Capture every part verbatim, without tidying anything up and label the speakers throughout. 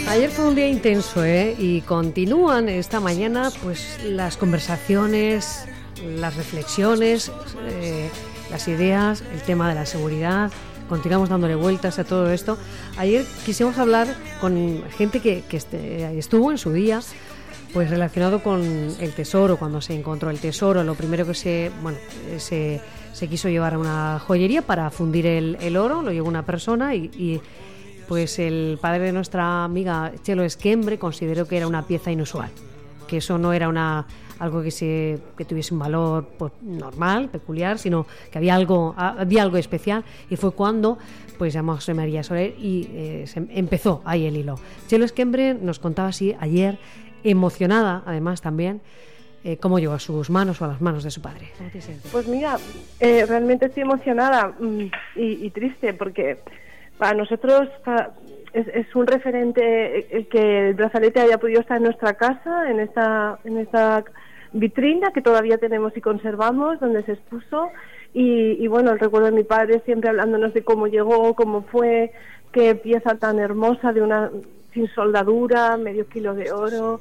Speaker 1: Ayer fue un día intenso, ¿eh? Y continúan esta mañana pues las conversaciones, las reflexiones, eh, las ideas, el tema de la seguridad. Continuamos dándole vueltas a todo esto. Ayer quisimos hablar con gente que, que este, estuvo en su día pues relacionado con el tesoro, cuando se encontró el tesoro. Lo primero que se, bueno, se, se quiso llevar a una joyería para fundir el, el oro, lo llevó una persona y, y pues el padre de nuestra amiga Chelo Esquembre consideró que era una pieza inusual, que eso no era una algo que se que tuviese un valor pues, normal, peculiar, sino que había algo había algo especial, y fue cuando pues llamó a José María Soler y eh, se empezó ahí el hilo. Chelo Esquembre nos contaba así ayer, emocionada además también, eh, cómo llegó a sus manos o a las manos de su padre. ¿Cómo te sientes?
Speaker 2: Pues mira, eh, realmente estoy emocionada y, y triste, porque para nosotros para, es, es un referente el que el brazalete haya podido estar en nuestra casa, en esta, en esta vitrina que todavía tenemos y conservamos, donde se expuso. Y, y bueno, el recuerdo de mi padre siempre hablándonos de cómo llegó, cómo fue, qué pieza tan hermosa, de una sin soldadura, medio kilo de oro,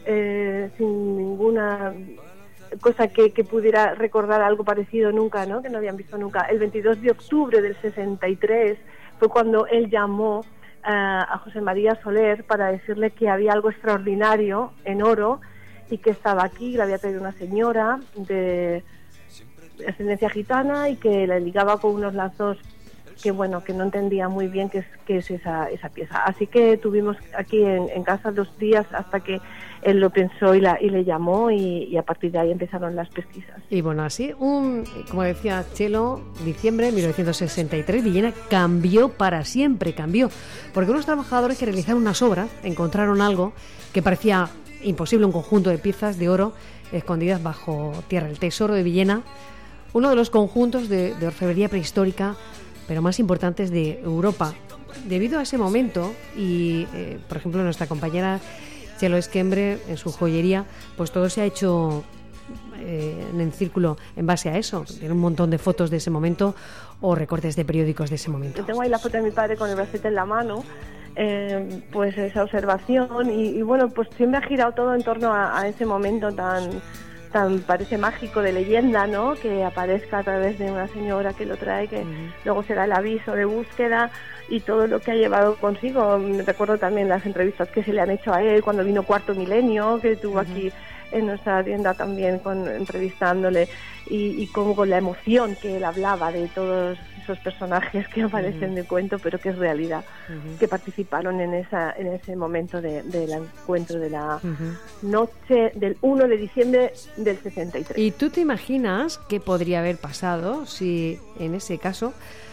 Speaker 2: eh, sin ninguna cosa que, que pudiera recordar algo parecido nunca, ¿no? Que no habían visto nunca. El veintidós de octubre del sesenta y tres fue cuando él llamó uh, a José María Soler para decirle que había algo extraordinario en oro y que estaba aquí, que le había traído una señora de ascendencia gitana y que la ligaba con unos lazos que bueno, que no entendía muy bien qué es, qué es esa, esa pieza. Así que tuvimos aquí en, en casa dos días hasta que él lo pensó y, la, y le llamó, y, y a partir de ahí empezaron las pesquisas.
Speaker 1: Y bueno, así, un, como decía Chelo, diciembre de mil novecientos sesenta y tres, Villena cambió para siempre, cambió, porque unos trabajadores que realizaron unas obras encontraron algo que parecía imposible, un conjunto de piezas de oro escondidas bajo tierra, el tesoro de Villena, uno de los conjuntos de, de orfebrería prehistórica pero más importantes de Europa. Debido a ese momento, y eh, por ejemplo nuestra compañera Chelo Esquembre en su joyería, pues todo se ha hecho eh, en el círculo en base a eso. Tiene un montón de fotos de ese momento o recortes de periódicos de ese momento.
Speaker 2: Yo tengo ahí la foto de mi padre con el brazalete en la mano, eh, pues esa observación, y, y bueno, pues siempre ha girado todo en torno a, a ese momento tan tan parece mágico, de leyenda, ¿no? Que aparezca a través de una señora que lo trae, que uh-huh. luego será el aviso de búsqueda y todo lo que ha llevado consigo. Me recuerdo también las entrevistas que se le han hecho a él cuando vino Cuarto Milenio, que estuvo uh-huh. aquí en nuestra tienda también con, entrevistándole, y, y como con la emoción que él hablaba de todos esos personajes que aparecen uh-huh. de cuento, pero que es realidad, uh-huh. que participaron en esa en ese momento de, del encuentro de la uh-huh. noche del uno de diciembre del sesenta y tres.
Speaker 1: ¿Y tú te imaginas qué podría haber pasado si en ese caso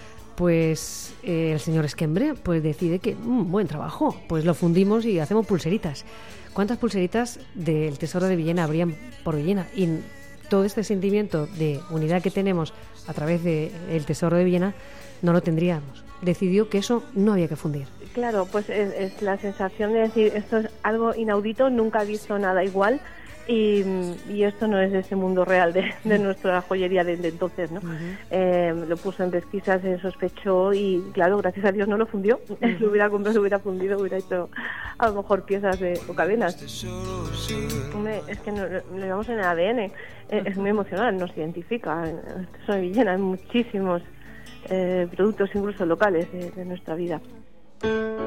Speaker 1: pues eh, el señor Esquembre pues decide que un buen trabajo, pues lo fundimos y hacemos pulseritas? ¿Cuántas pulseritas del tesoro de Villena habrían por Villena? Y todo este sentimiento de unidad que tenemos a través del tesoro de Villena no lo tendríamos. Decidió que eso no había que fundir.
Speaker 2: Claro, pues es, es la sensación de decir, esto es algo inaudito, nunca he visto nada igual, y, y esto no es de ese mundo real de, de nuestra joyería de, de entonces, ¿no? Uh-huh. Eh, lo puso en pesquisas, se sospechó y claro, gracias a Dios no lo fundió. Uh-huh. Si lo hubiera comprado, lo hubiera fundido, hubiera hecho a lo mejor piezas de, o cadenas. Hombre, es que no, lo llevamos en el A D N, eh, es muy emocional, nos identifica. Soy Villena en muchísimos eh, productos, incluso locales, de, de nuestra vida.